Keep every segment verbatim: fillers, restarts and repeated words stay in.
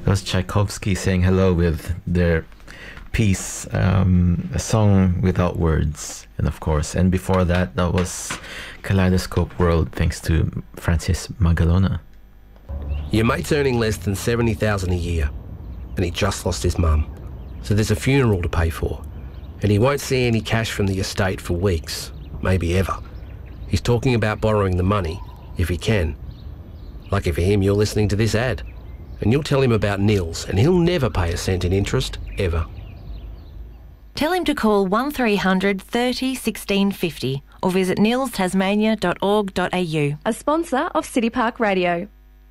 That was Tchaikovsky saying hello with their piece, um, A Song Without Words, and of course, and before that, that was Kaleidoscope World, thanks to Francis Magalona. Your mate's earning less than seventy thousand dollars a year, and he just lost his mum. So there's a funeral to pay for, and he won't see any cash from the estate for weeks, maybe ever. He's talking about borrowing the money, if he can. Lucky for him, you're listening to this ad, and you'll tell him about Nils, and he'll never pay a cent in interest, ever. Tell him to call one three hundred thirty sixteen fifty or visit nils tasmania dot org dot a u. A sponsor of City Park Radio.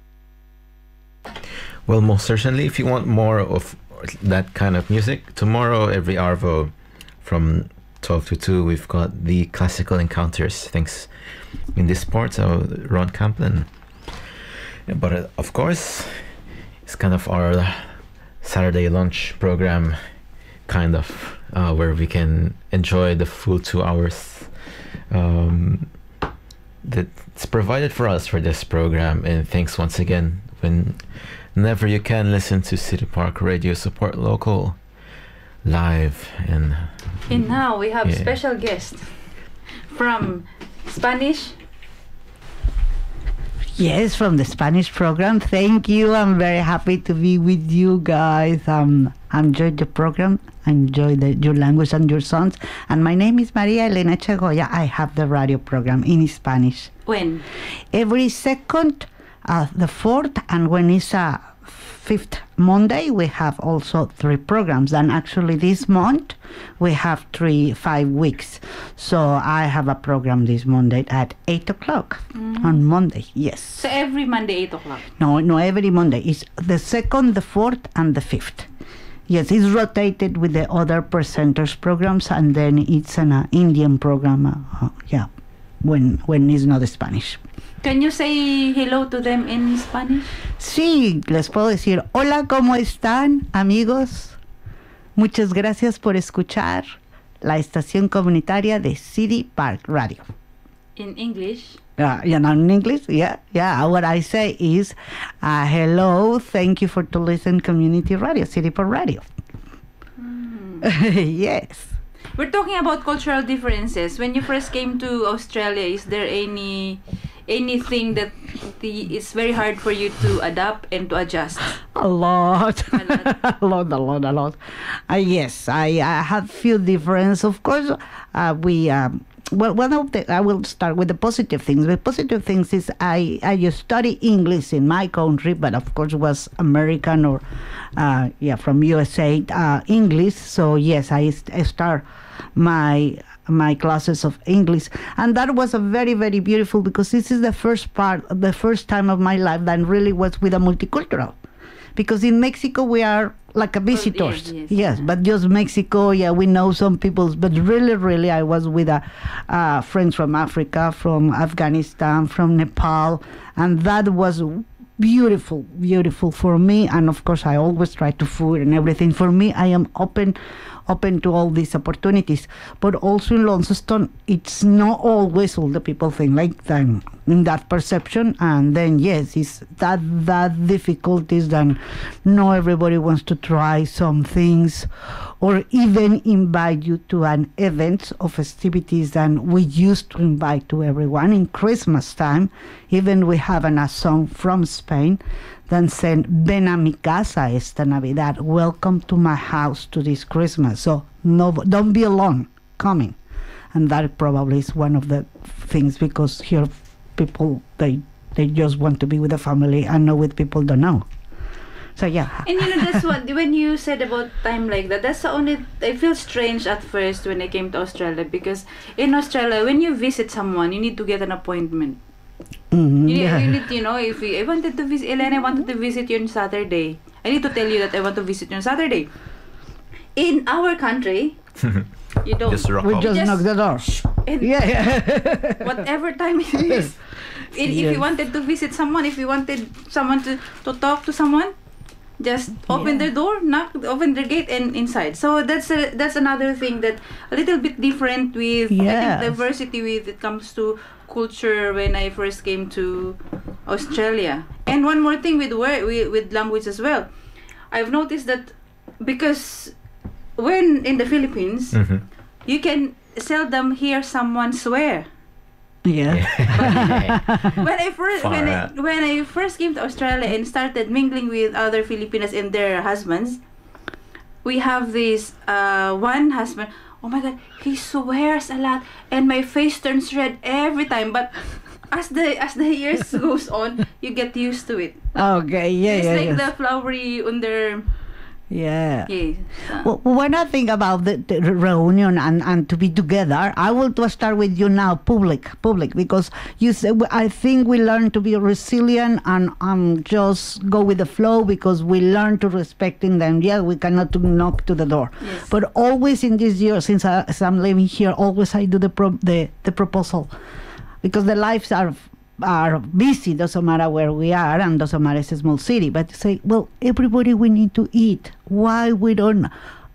Well, most certainly, if you want more of that kind of music, tomorrow every Arvo from twelve to two, we've got the Classical Encounters, thanks in this sport, so Ron Camplin. But uh, of course, it's kind of our Saturday lunch program, kind of, uh, where we can enjoy the full two hours um, that's provided for us for this program. And thanks once again. Whenever you can, listen to City Park Radio, support local, live. And and now we have yeah. special guest from Spanish. Yes, from the Spanish program. Thank you. I'm very happy to be with you guys. Um, I enjoyed the program. I enjoy the, your language and your songs. And my name is Maria Elena Chagoya. I have the radio program in Spanish. When? Every second, uh, the fourth, and when it's a fifth Monday, we have also three programs. And actually this month, we have three, five weeks. So I have a program this Monday at eight o'clock mm-hmm. on Monday, yes. So every Monday, eight o'clock? No, no, every Monday. It's the second, the fourth, and the fifth. Yes, it's rotated with the other presenters programs, and then it's an uh, Indian program, uh, uh, yeah, when, when it's not Spanish. Can you say hello to them in Spanish? Sí, les puedo decir, hola, ¿cómo están, amigos? Muchas gracias por escuchar la estación comunitaria de City Park Radio. In English? Uh, you know, in English, yeah, yeah. What I say is, uh, hello, thank you for to listen community radio, City Park Radio. Mm. Yes. We're talking about cultural differences. When you first came to Australia, is there any anything that the, it's very hard for you to adapt and to adjust? A lot. A lot, a lot, a lot. A lot. Uh, yes, I, I have few differences. Of course, uh, we... Um, Well, one of the, I will start with the positive things. The positive things is I, I just study English in my country, but of course was American or, uh, yeah, from U S A uh, English. So yes, I, I start my my classes of English, and that was a very, very beautiful, because this is the first part, the first time of my life that really was with a multicultural. Because in Mexico we are like a visitors, yes, yes, yes, yeah. but just Mexico, yeah, we know some people, but really, really, I was with a uh, friends from Africa, from Afghanistan, from Nepal, and that was beautiful, beautiful for me. And of course, I always try to food and everything. For me, I am open, open to all these opportunities. But also in Launceston, it's not always all the people think like that, in that perception. And then yes, it's that that difficulties that not everybody wants to try some things, or even invite you to an event of festivities that we used to invite to everyone in Christmas time. Even we have an, a song from Spain that said, "Ven a mi casa esta Navidad," welcome to my house to this Christmas. So no, don't be alone coming. And that probably is one of the things, because here people, they they just want to be with the family and not with people don't know. So yeah. And you know, that's what, when you said about time like that, that's the only, I feel strange at first when I came to Australia, because in Australia, when you visit someone, you need to get an appointment. Mm-hmm, you, yeah. you need, you know, if you, I wanted to visit, Elena, I wanted to visit you on Saturday. I need to tell you that I want to visit you on Saturday. In our country, you don't. Just rock we up. just, Just knock the door. And Yeah, yeah. whatever time it is. And if Yes. you wanted to visit someone, if you wanted someone to, to talk to someone, just open Yeah. the door, knock, open the gate, and inside. So that's a, that's another thing that a little bit different with I Yes. think diversity with it comes to culture when I first came to Australia. And one more thing with word with, with language as well. I've noticed that because when in the Philippines, Mhm. you can seldom hear someone swear. Yeah. When I first Far when I, out. when I first came to Australia and started mingling with other Filipinas and their husbands, we have this uh, one husband. Oh my God, he swears a lot, and my face turns red every time. But as the as the years goes on, you get used to it. Okay. Yeah. It's yeah. like yes. the flowery under. Yeah. Yeah. Uh, Well, when I think about the, the reunion and, and to be together, I will to start with you now, public, public, because you say, I think we learn to be resilient and um, just go with the flow because we learn to respecting them. Yeah, we cannot to knock to the door, Yes. but always in this year, since, I, since I'm living here, always I do the pro, the the proposal, because the lives are are busy, doesn't matter where we are, and doesn't matter it's a small city, but you say, well, everybody we need to eat. Why we don't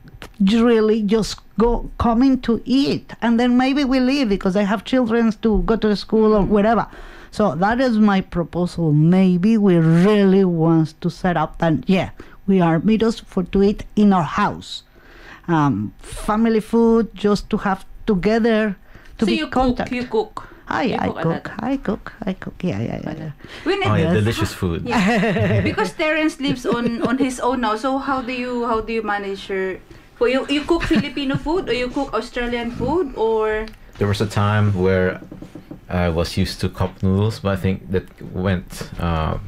really just go coming to eat, and then maybe we leave because I have children to go to school or whatever. So that is my proposal. Maybe we really want to set up that, yeah, we are meet us for to eat in our house. Um, family food, just to have together, to so be you contact. cook, you cook. I, You I cook a cook, lot. I cook, I cook, yeah, yeah, yeah. yeah. When Oh it- yeah, Yes. delicious food. Yeah. Because Terence lives on on his own now. So how do you how do you manage your? Well, you you cook Filipino food or you cook Australian food or? There was a time where I was used to cup noodles, but I think that went uh,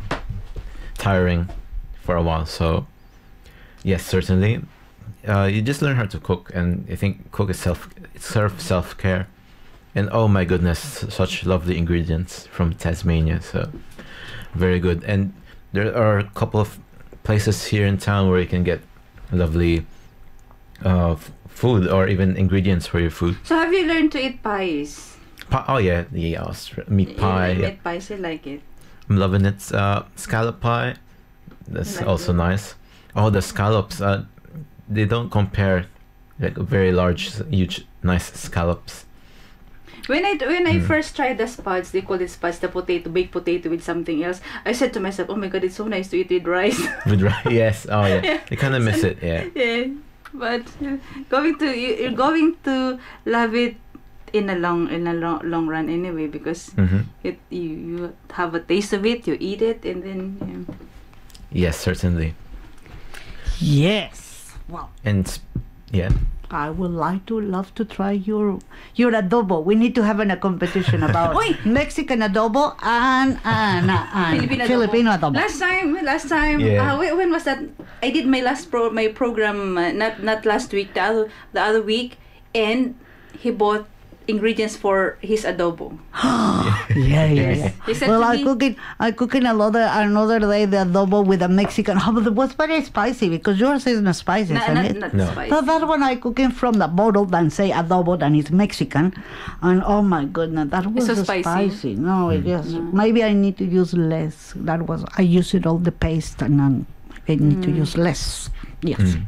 tiring for a while. So yes, certainly, uh, you just learn how to cook, and I think cook is self it's sort of self care. And oh my goodness, such lovely ingredients from Tasmania. So very good. And there are a couple of places here in town where you can get lovely uh, f- food or even ingredients for your food. So have you learned to eat pies? Pi- oh yeah, the Austra- meat pie. You Yeah. eat pies. You like it. I'm loving it. Uh, scallop pie. That's Like also it. nice. Oh, the scallops. Uh, they don't compare like very large, huge, nice scallops. When I when I Mm. first tried the spuds, they call it spuds, the potato, baked potato with something else. I said to myself, "Oh my God, it's so nice to eat with rice." With rice. Yes. Oh yeah. Yeah. You kind of miss it. Yeah. Yeah, but uh, going to you- you're going to love it in a long in a long, long run anyway because Mm-hmm. it you, you have a taste of it, you eat it, and then yeah. Yes, certainly. Yes. Wow. And s- yeah. I would like to love to try your your adobo. We need to have an, a competition about Oy! Mexican adobo and and, and Filipino, Filipino adobo. adobo. Last time, last time, Yeah. uh, when, when was that? I did my last pro my program uh, not not last week, the other the other week, and he bought ingredients for his adobo. Yeah, yeah, Yes. yeah. He said Well, to I me- cooking I cooking another another day the adobo with a Mexican. Oh, but it was very spicy because yours isn't spicy, Na- isn't not, it? not No. spicy. So that one I cooking from the bottle than say adobo than it's Mexican, and oh my goodness, that was so so spicy. No, it is. Maybe I need to use less. That was I used it all the paste, and then I need to use less. Yes. Mm.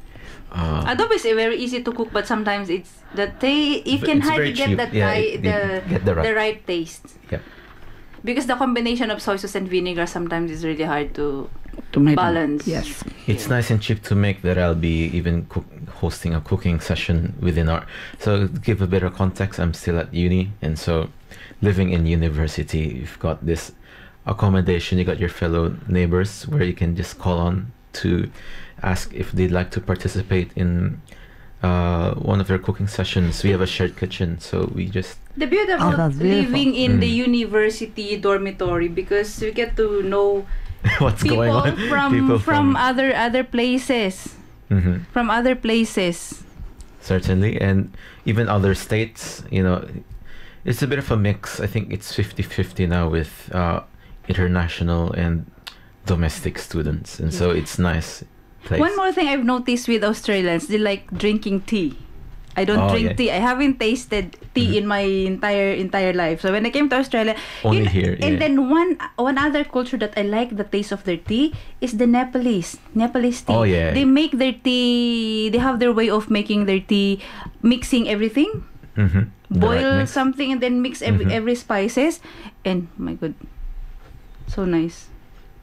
Uh, Adobo is uh, very easy to cook, but sometimes it's the ta- you But can it's hardly very get cheap. the Yeah, Thai- it- the, you get the the, right- right taste. Yep. Because the combination of soy sauce and vinegar sometimes is really hard to To make balance. Yes. It's nice and cheap to make that I'll be even cook, hosting a cooking session within our. So to give a bit of context, I'm still at uni, and so living in university, you've got this accommodation. You got your fellow neighbors where you can just call on to ask if they'd like to participate in uh, one of their cooking sessions. We have a shared kitchen, so we just The beauty Oh, about that's beautiful. living in the Mm. university dormitory because we get to know what's people going on. from People from other other places, Mhm. from other places. Certainly, and even other states, you know, it's a bit of a mix. I think it's fifty-fifty now with uh, international and domestic students, and so it's nice place. One more thing I've noticed with Australians, they like drinking tea. I don't Oh, drink yeah. tea. I haven't tasted tea in my entire entire life. So when I came to Australia, Only you- here, and yeah. then one one other culture that I like the taste of their tea is the Nepalese Nepalese tea. Oh, yeah. They make their tea. They have their way of making their tea, mixing everything, Mhm. The right boil mix. something, and then mix every Mhm. every spices, and my god, so nice.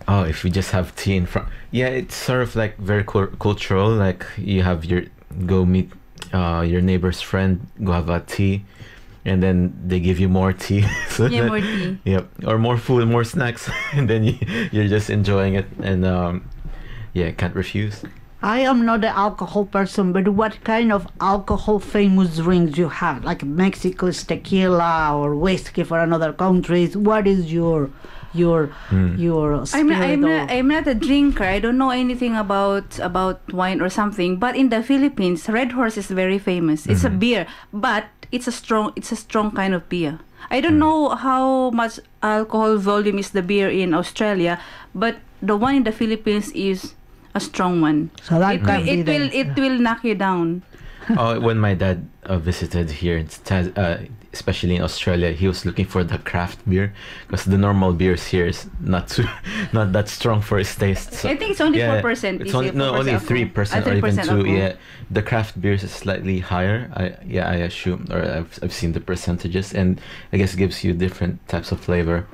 Oh, if you just have tea in front, yeah, it's sort of like very cul- cultural. Like you have your go meet uh, your neighbor's friend, go have a tea, and then they give you more tea. So Yeah, that- more tea. Yep, or more food, more snacks, and then you, you're just enjoying it, and um, yeah, can't refuse. I am not an alcohol person, but what kind of alcohol famous drinks you have? Like Mexico's tequila or whiskey for another countries. What is your your Mm. your I'm spirit not, I'm of- not I'm not a drinker. I don't know anything about about wine or something. But in the Philippines, Red Horse is very famous. It's a beer, but it's a strong it's a strong kind of beer. I don't know how much alcohol volume is the beer in Australia, but the one in the Philippines is a strong one. So that It, can will, be it the- will it will knock you down. Oh, when my dad uh, visited here, in Tas- uh, especially in Australia, he was looking for the craft beer because the normal beers here is not too, not that strong for his taste. So, I think it's only yeah, four percent. It's only no, only three percent or even two. Yeah, the craft beers is slightly higher. I yeah, I assume, or I've I've seen the percentages, and I guess it gives you different types of flavor.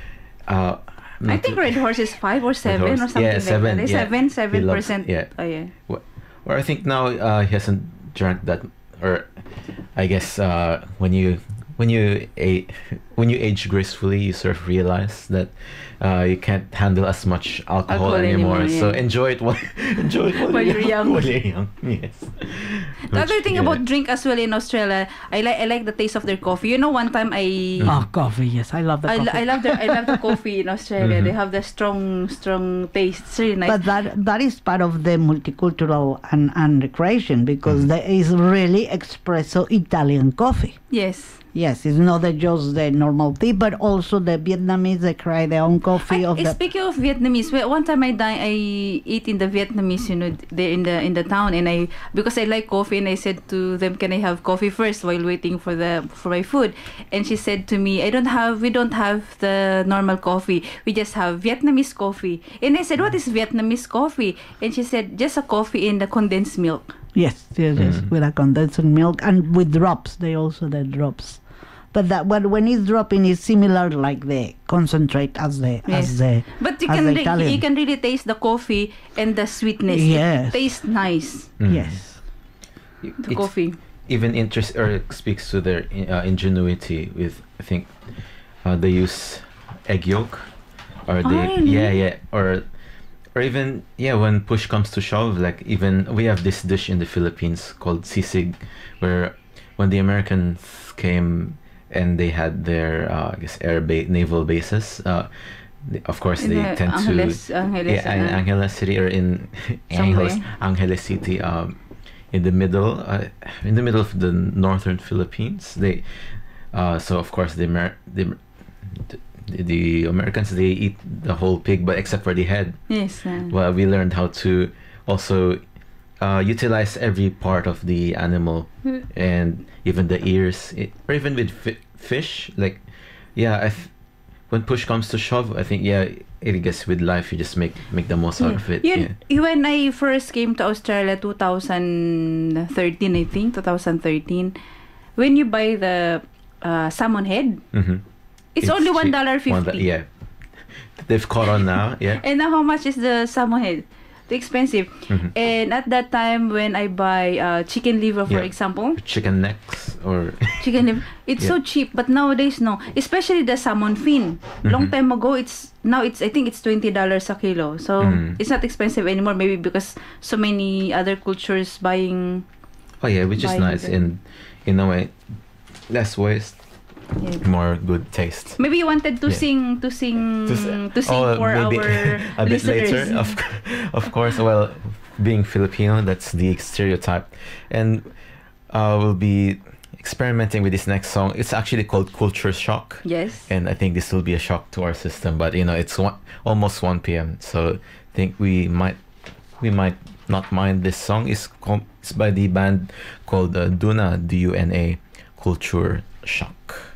Uh, I not think to- Red Horse is five or seven Horse. or something Yeah, like seven, that. yeah. Seven, He seven loves- percent. yeah. Oh yeah. Or I think now uh, he hasn't drank that, or I guess uh, when you when you a- when you age gracefully, you sort of realize that uh, you can't handle as much alcohol, Alcohol anymore. anymore, So yeah. enjoy it while enjoy it while, While you're you're young. While you're young, yes. The other Which, thing yeah. about drink as well in Australia, I like I like the taste of their coffee. You know, one time I Oh, coffee! Yes, I love the I, coffee. I love the I love the coffee in Australia. Mhm. They have the strong strong taste. It's really nice. But that that is part of the multicultural and, and recreation because there is really espresso Italian coffee. yes. Yes, it's not the, just the normal tea, but also the Vietnamese they create their own coffee I, of the. speaking of Vietnamese, well, one time I dine, I eat in the Vietnamese, you know, there in the in the town, and I because I like coffee, and I said to them, "Can I have coffee first while waiting for the for my food?" And she said to me, "I don't have, we don't have the normal coffee. We just have Vietnamese coffee." And I said, "What is Vietnamese coffee?" And she said, "Just a coffee in the condensed milk." Yes, yes, yes, Mhm. with a condensed milk and with drops. They also the drops, but that when when it's dropping is similar like the concentrate as the Yes. as the But you as can the re- Italian. you can really taste the coffee and the sweetness. Yes. It tastes nice. Mhm. Yes. The It's coffee. even interest or it speaks to their uh, ingenuity with I think uh, they use egg yolk or Oh, they really? yeah yeah or or even yeah when push comes to shove, like even we have this dish in the Philippines called sisig, where when the Americans came and they had their uh, I guess air ba- naval bases, uh, they- of course In they the tend Angeles- to Angeles, yeah, in uh, Angeles City or in Somewhere. Angeles Angeles City, um, in the middle, uh, in the middle of the northern Philippines. They, uh, so of course the Amer- the, the the Americans they eat the whole pig, but except for the head. Yes. Uh, Well, we learned how to also uh, utilize every part of the animal and even the ears, it, or even with fi- fish. Like, yeah, I th- when push comes to shove, I think yeah, I guess with life you just make make the most out of it. You, Yeah. you- when I first came to Australia, two thousand thirteen, I think, two thousand thirteen, when you buy the uh, salmon head, Mm-hmm. it's, only one cheap. dollar One fifty. do- yeah, they've caught on now. Yeah. And now how much is the salmon head? Too expensive. Mhm. And at that time, when I buy uh, chicken liver, for Yeah. example, Chicken necks or chicken liver, it's so Yeah. cheap. But nowadays, no. Especially the salmon fin. Long Mhm. time ago, it's now it's I think it's twenty dollars a kilo. So Mm. it's not expensive anymore. Maybe because so many other cultures buying. oh yeah, which is Buying nice the- in in a way, less waste, Yeah. more good taste. Maybe you wanted to Yeah. sing to sing To s- to sing oh, for maybe our a bit listeners. later, of, of course. Well, being Filipino, that's the stereotype, and uh, we'll be experimenting with this next song. It's actually called Culture Shock. Yes. And I think this will be a shock to our system, but you know it's one, almost one p.m. so I think we might we might not mind this song. It's, com- it's by the band called uh, Duna, D U N A, Culture Shock.